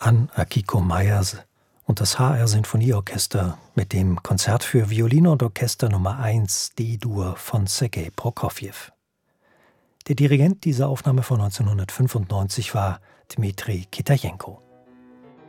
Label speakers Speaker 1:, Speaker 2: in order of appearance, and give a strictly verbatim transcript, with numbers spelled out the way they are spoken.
Speaker 1: an Akiko Meyers und das H R-Sinfonieorchester mit dem Konzert für Violine und Orchester Nummer eins D-Dur von Sergei Prokofjew. Der Dirigent dieser Aufnahme von neunzehnhundertfünfundneunzig war Dmitri Kitajenko.